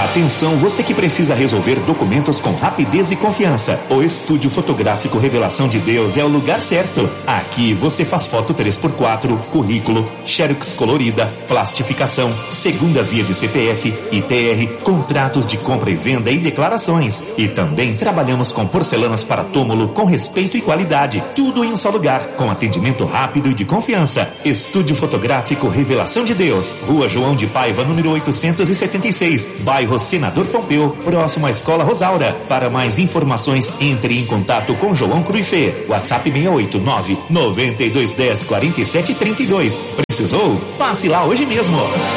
Atenção, você que precisa resolver documentos com rapidez e confiança. O Estúdio Fotográfico Revelação de Deus é o lugar certo. Aqui você faz foto 3x4, currículo, xerox colorida, plastificação, segunda via de CPF, ITR, contratos de compra e venda e declarações. E também trabalhamos com porcelanas para túmulo com respeito e qualidade. Tudo em um só lugar, com atendimento rápido e de confiança. Estúdio Fotográfico Revelação de Deus, Rua João de Paiva, número 876, bairro Senador Pompeu, próximo à Escola Rosaura. Para mais informações, entre em contato com João Cruifê. WhatsApp 689-9210-4732. Precisou? Passe lá hoje mesmo.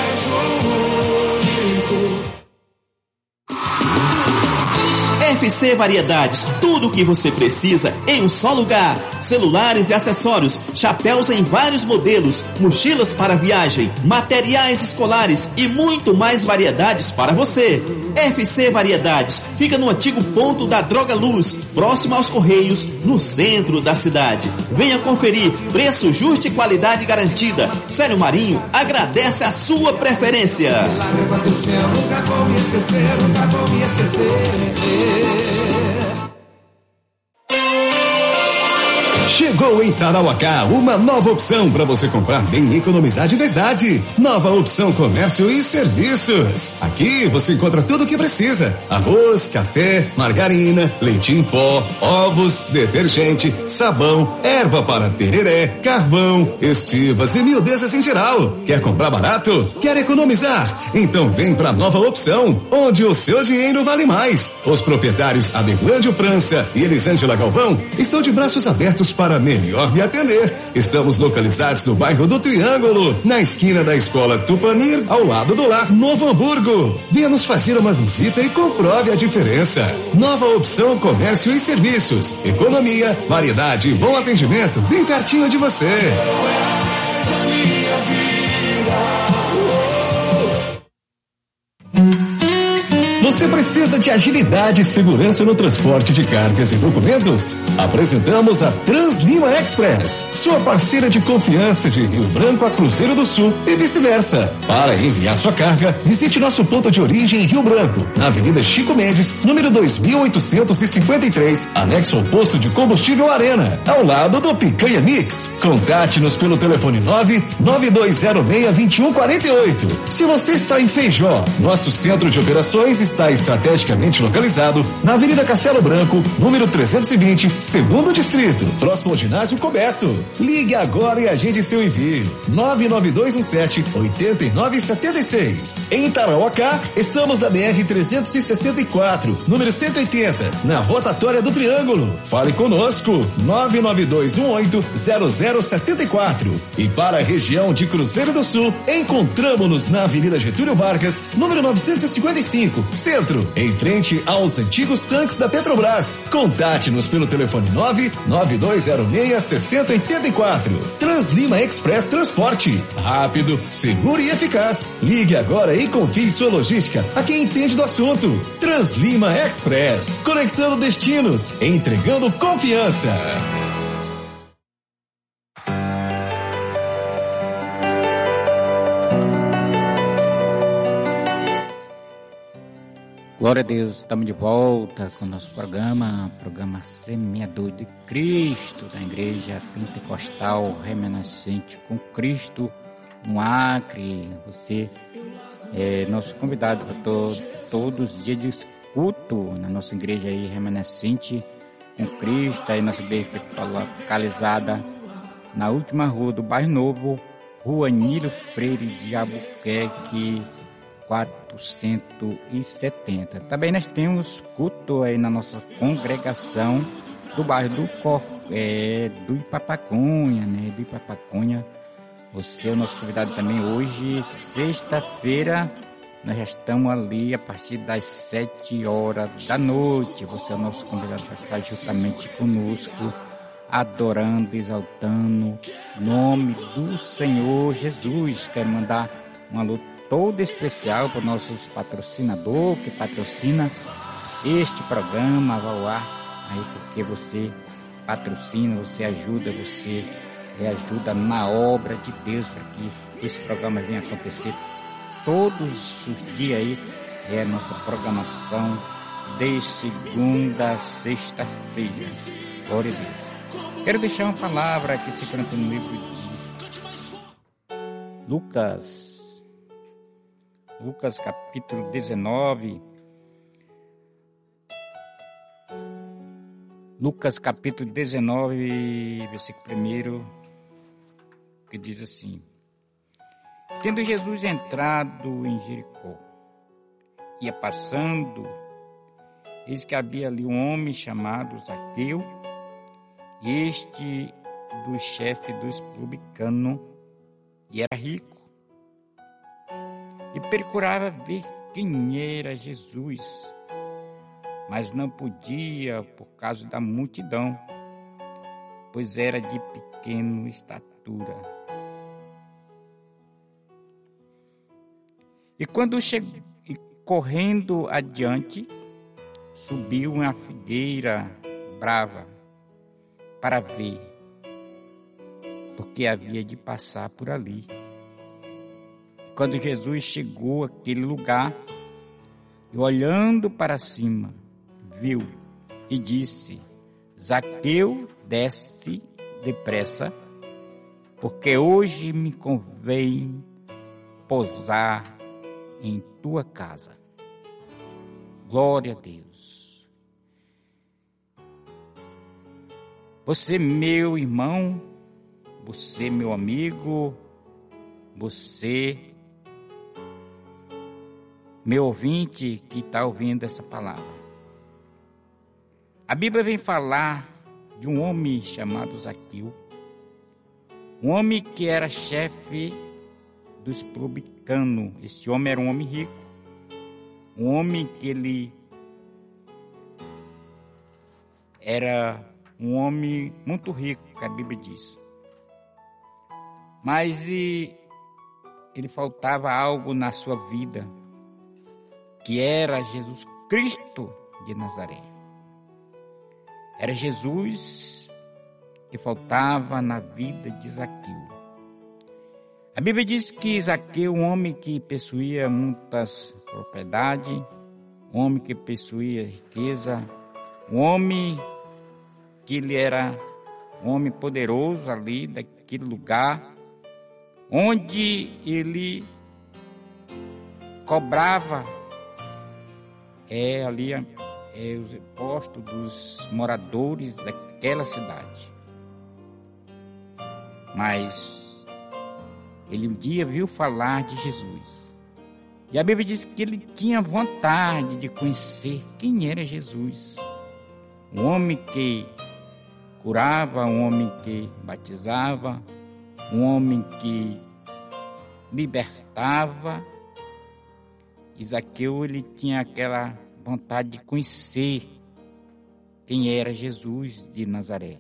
FC Variedades, tudo o que você precisa em um só lugar. Celulares e acessórios, chapéus em vários modelos, mochilas para viagem, materiais escolares e muito mais variedades para você. FC Variedades fica no antigo ponto da Droga Luz, próximo aos Correios, no centro da cidade. Venha conferir, preço justo e qualidade garantida. Célio Marinho agradece a sua preferência. Milagre aconteceu, nunca vou me esquecer, nunca vou me esquecer. Chegou em Tarauacá uma nova opção para você comprar bem e economizar de verdade. Nova opção Comércio e Serviços. Aqui você encontra tudo o que precisa: arroz, café, margarina, leite em pó, ovos, detergente, sabão, erva para tereré, carvão, estivas e miudezas em geral. Quer comprar barato? Quer economizar? Então vem para a nova opção, onde o seu dinheiro vale mais. Os proprietários Adeglândio França e Elisângela Galvão estão de braços abertos para melhor me atender. Estamos localizados no bairro do Triângulo, na esquina da Escola Tupanir, ao lado do Lar Novo Hamburgo. Venha nos fazer uma visita e comprove a diferença. Nova opção Comércio e Serviços. Economia, variedade e bom atendimento bem pertinho de você. Você precisa de agilidade e segurança no transporte de cargas e documentos? Apresentamos a Translima Express, sua parceira de confiança de Rio Branco a Cruzeiro do Sul e vice-versa. Para enviar sua carga, visite nosso ponto de origem em Rio Branco, na Avenida Chico Mendes, número 2853, anexo ao posto de combustível Arena, ao lado do Picanha Mix. Contate-nos pelo telefone 99206-2148. Se você está em Feijó, nosso centro de operações está estrategicamente localizado na Avenida Castelo Branco, número 320, segundo distrito, próximo ao ginásio coberto. Ligue agora e agende seu envio. 99217-8976. Em Tarauacá, estamos na BR-364, número 180, na rotatória do Triângulo. Fale conosco, 99218-0074. E para a região de Cruzeiro do Sul, encontramos-nos na Avenida Getúlio Vargas, número 955, Centro, em frente aos antigos tanques da Petrobras. Contate-nos pelo telefone 99206-6084. Translima Express Transporte. Rápido, seguro e eficaz. Ligue agora e confie sua logística a quem entende do assunto. Translima Express. Conectando destinos, entregando confiança. Glória a Deus, estamos de volta com o nosso programa Semeador de Cristo, da Igreja Pentecostal Remanescente com Cristo no Acre. Você é nosso convidado para todos os dias de culto na nossa igreja aí, Remanescente com Cristo. Aí nossa igreja fica localizada na última rua do Bairro Novo, Rua Nilo Freire de Albuquerque, 470. Também nós temos culto aí na nossa congregação do bairro do Ipapacunha, né? Do Ipapacunha. Você é o nosso convidado também hoje, sexta-feira. Nós já estamos ali a partir das 7 horas da noite. Você é o nosso convidado para estar juntamente conosco, adorando, exaltando o nome do Senhor Jesus. Quero mandar uma luta todo especial para os nossos patrocinadores que patrocina este programa ao ar, aí porque você patrocina, você ajuda na obra de Deus para que esse programa venha acontecer todos os dias aí É a nossa programação de segunda a sexta-feira. Glória a Deus. Quero deixar uma palavra que se encontra no livro de Lucas capítulo 19. Lucas capítulo 19, versículo 1, que diz assim: Tendo Jesus entrado em Jericó, ia passando, eis que havia ali um homem chamado Zaqueu, este do chefe dos publicanos, e era rico, e procurava ver quem era Jesus, mas não podia por causa da multidão, pois era de pequena estatura. E quando chegou, correndo adiante, subiu uma figueira brava para ver, porque havia de passar por ali. Quando Jesus chegou àquele lugar, e olhando para cima, viu e disse: Zaqueu, desce depressa, porque hoje me convém pousar em tua casa. Glória a Deus. Você, meu irmão, você, meu amigo, você, meu ouvinte que está ouvindo essa palavra. A Bíblia vem falar de um homem chamado Zaqueu, um homem que era chefe dos publicanos. Esse homem era um homem rico, um homem que ele era um homem muito rico, que a Bíblia diz. Mas ele faltava algo na sua vida, que era Jesus Cristo de Nazaré. Era Jesus que faltava na vida de Zaqueu. A Bíblia diz que Zaqueu, um homem que possuía muitas propriedades, um homem que possuía riqueza, um homem que ele era um homem poderoso ali daquele lugar, onde ele cobrava os impostos dos moradores daquela cidade. Mas ele um dia viu falar de Jesus. E a Bíblia diz que ele tinha vontade de conhecer quem era Jesus. Um homem que curava, um homem que batizava, um homem que libertava. E Zaqueu, ele tinha aquela vontade de conhecer quem era Jesus de Nazaré.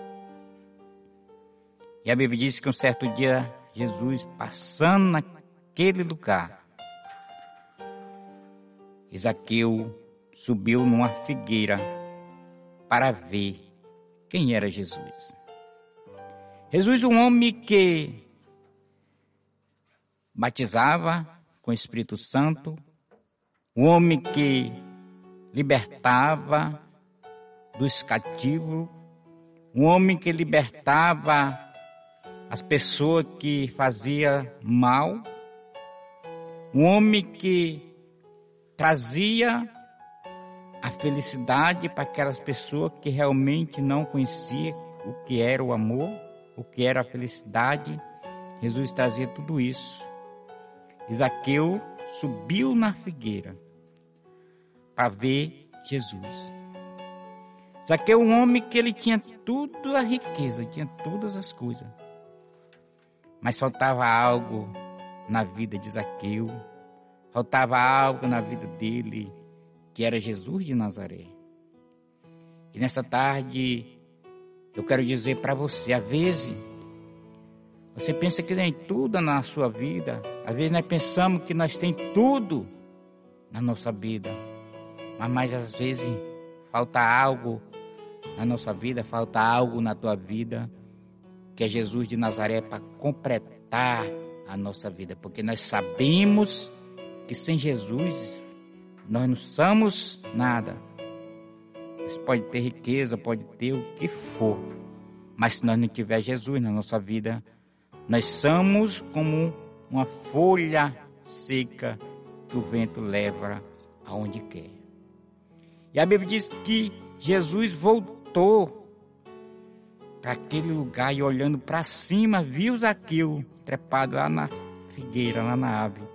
E a Bíblia diz que um certo dia Jesus, passando naquele lugar, Zaqueu subiu numa figueira para ver quem era Jesus. Jesus, um homem que batizava com o Espírito Santo, um homem que libertava dos cativos, um homem que libertava as pessoas que faziam mal, um homem que trazia a felicidade para aquelas pessoas que realmente não conheciam o que era o amor, o que era a felicidade. Jesus trazia tudo isso. Zaqueu subiu na figueira para ver Jesus. Zaqueu, um homem que ele tinha tudo a riqueza, tinha todas as coisas. Mas faltava algo na vida de Zaqueu, faltava algo na vida dele, que era Jesus de Nazaré. E nessa tarde, eu quero dizer para você, às vezes, você pensa que tem tudo na sua vida, às vezes nós pensamos que nós temos tudo na nossa vida, mas às vezes falta algo na nossa vida, falta algo na tua vida, que é Jesus de Nazaré para completar a nossa vida, porque nós sabemos que sem Jesus nós não somos nada. Nós pode ter riqueza, pode ter o que for, mas se nós não tiver Jesus na nossa vida, nós somos como uma folha seca que o vento leva aonde quer. E a Bíblia diz que Jesus voltou para aquele lugar e olhando para cima, viu Zaqueu trepado lá na figueira, lá na árvore.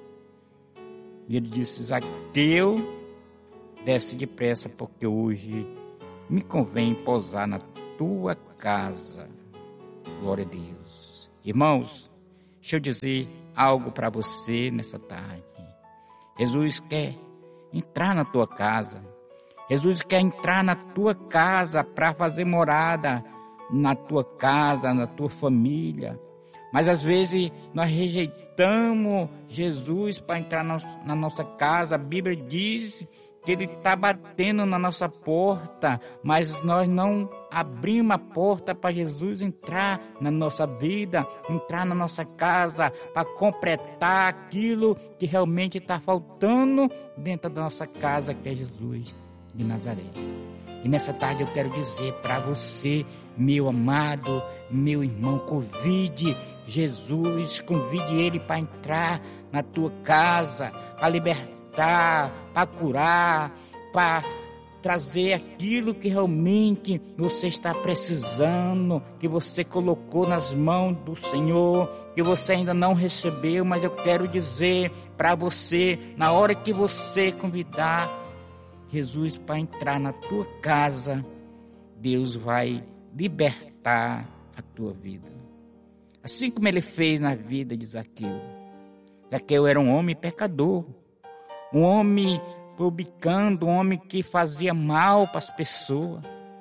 E ele disse: Zaqueu, desce depressa, porque hoje me convém pousar na tua casa. Glória a Deus. Irmãos, deixa eu dizer algo para você nessa tarde. Jesus quer entrar na tua casa. Jesus quer entrar na tua casa para fazer morada na tua casa, na tua família. Mas às vezes nós rejeitamos Jesus para entrar na nossa casa. A Bíblia diz que Ele está batendo na nossa porta, mas nós não abrimos a porta para Jesus entrar na nossa vida, entrar na nossa casa, para completar aquilo que realmente está faltando dentro da nossa casa, que é Jesus de Nazaré. E nessa tarde eu quero dizer para você, meu amado, meu irmão, convide Jesus, convide Ele para entrar na tua casa, para libertar, para curar, para trazer aquilo que realmente você está precisando, que você colocou nas mãos do Senhor, que você ainda não recebeu, mas eu quero dizer para você, na hora que você convidar Jesus para entrar na tua casa, Deus vai libertar a tua vida. Assim como Ele fez na vida de Zaqueu. Zaqueu era um homem pecador, um homem publicando, um homem que fazia mal para as pessoas.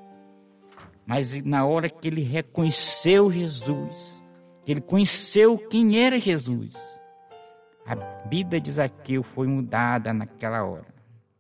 Mas na hora que ele reconheceu Jesus, que ele conheceu quem era Jesus, a vida de Zaqueu foi mudada naquela hora.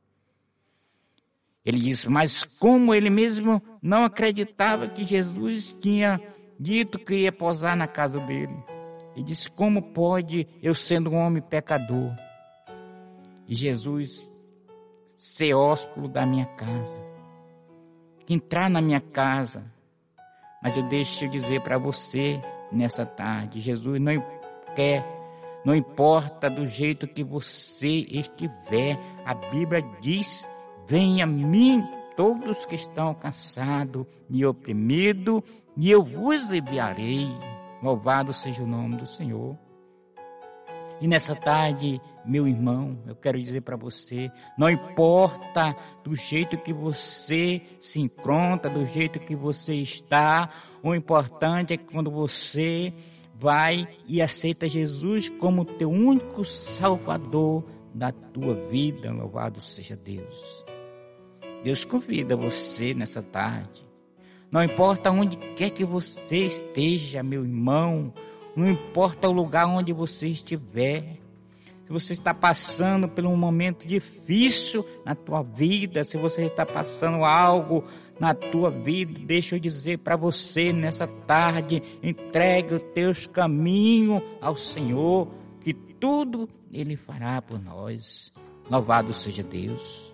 Ele disse, mas como ele mesmo não acreditava que Jesus tinha dito que ia posar na casa dele. Ele disse, como pode eu sendo um homem pecador e Jesus ser hóspede da minha casa, entrar na minha casa? Mas eu deixo dizer para você nessa tarde, Jesus não quer, não importa do jeito que você estiver, a Bíblia diz, venha a mim todos que estão cansados e oprimidos, e eu vos enviarei. Louvado seja o nome do Senhor. E nessa tarde, meu irmão, eu quero dizer para você, não importa do jeito que você se encontra, do jeito que você está, o importante é que quando você vai e aceita Jesus como teu único Salvador da tua vida, louvado seja Deus. Deus convida você nessa tarde. Não importa onde quer que você esteja, meu irmão, não importa o lugar onde você estiver. Se você está passando por um momento difícil na tua vida, se você está passando algo na tua vida, deixa eu dizer para você nessa tarde, entregue os teus caminhos ao Senhor, que tudo Ele fará por nós. Louvado seja Deus.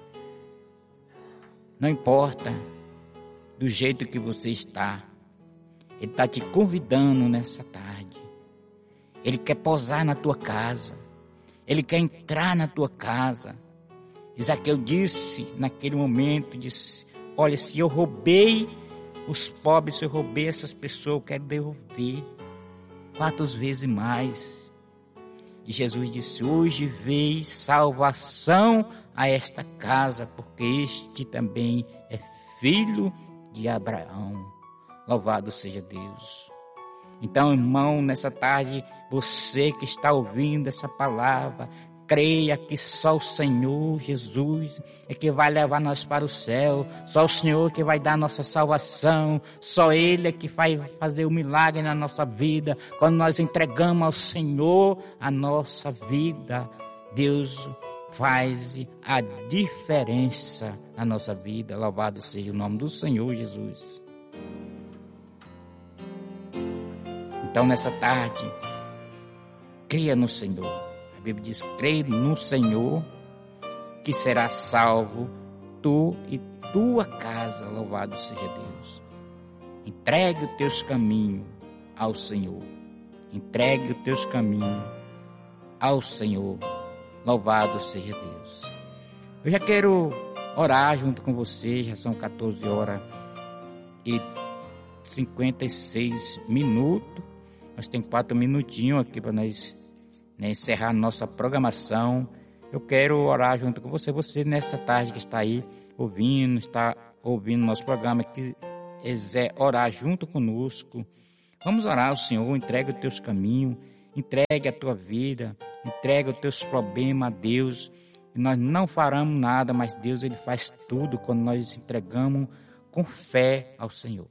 Não importa do jeito que você está, Ele está te convidando nessa tarde. Ele quer posar na tua casa. Ele quer entrar na tua casa. Zaqueu disse naquele momento, disse, olha, se eu roubei os pobres, se eu roubei essas pessoas, eu quero devolver 4 vezes mais. E Jesus disse, hoje veio salvação a esta casa, porque este também é filho de Abraão. Louvado seja Deus. Então, irmão, nessa tarde, você que está ouvindo essa palavra, creia que só o Senhor Jesus é que vai levar nós para o céu, só o Senhor que vai dar nossa salvação, só Ele é que vai fazer o milagre na nossa vida. Quando nós entregamos ao Senhor a nossa vida, Deus faz a diferença na nossa vida. Louvado seja o nome do Senhor Jesus. Então, nessa tarde, creia no Senhor. A Bíblia diz, creia no Senhor que serás salvo, tu e tua casa, louvado seja Deus. Entregue os teus caminhos ao Senhor. Entregue os teus caminhos ao Senhor. Louvado seja Deus. Eu já quero orar junto com você. Já são 14 horas e 56 minutos. Nós temos 4 minutinhos aqui para nós encerrar nossa programação. Eu quero orar junto com você. Você nessa tarde que está aí está ouvindo nosso programa, que quiser orar junto conosco. Vamos orar ao Senhor. Entregue os teus caminhos, entregue a tua vida, entregue os teus problemas a Deus. E nós não faremos nada, mas Deus ele faz tudo quando nós entregamos com fé ao Senhor.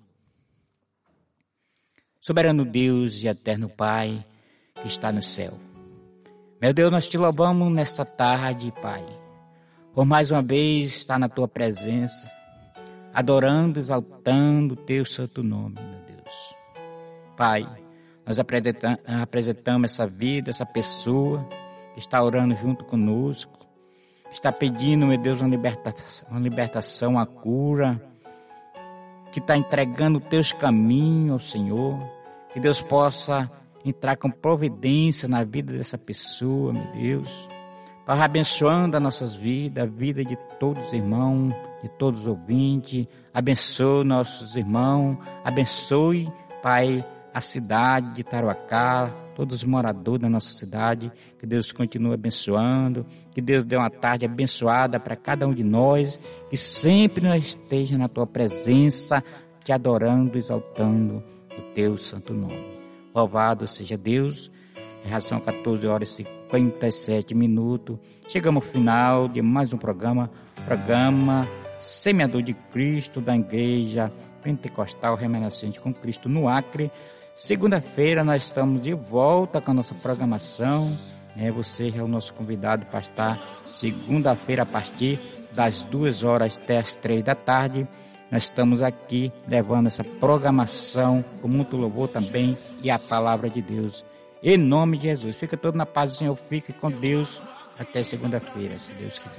Soberano Deus e eterno Pai que está no céu, meu Deus, nós te louvamos nessa tarde, Pai, por mais uma vez estar na tua presença, adorando, exaltando o teu santo nome, meu Deus. Pai, nós apresentamos essa vida, essa pessoa que está orando junto conosco, está pedindo, meu Deus, uma libertação, uma cura, que está entregando os teus caminhos ao Senhor, que Deus possa entrar com providência na vida dessa pessoa, meu Deus, para abençoando as nossas vidas, a vida de todos os irmãos, de todos os ouvintes. Abençoe nossos irmãos, abençoe, Pai, a cidade de Tarauacá, todos os moradores da nossa cidade, que Deus continue abençoando, que Deus dê uma tarde abençoada para cada um de nós, que sempre nós esteja na tua presença, te adorando, exaltando o teu santo nome. Louvado seja Deus. Já são 14 horas e 57 minutos. Chegamos ao final de mais um programa Semeador de Cristo da Igreja Pentecostal Remanescente com Cristo no Acre. Segunda-feira nós estamos de volta com a nossa programação. Você é o nosso convidado para estar segunda-feira a partir das 2 horas até as 3 da tarde. Nós estamos aqui levando essa programação com muito louvor também e a palavra de Deus. Em nome de Jesus. Fica todo na paz do Senhor. Fique com Deus até segunda-feira, se Deus quiser.